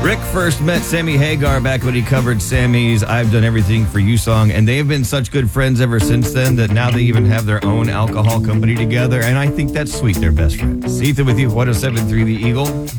Rick first met Sammy Hagar back when he covered Sammy's I've Done Everything for You song, and they've been such good friends ever since then that now they even have their own alcohol company together, and I think that's sweet. They're best friends. Ethan with you, 107.3 The Eagle.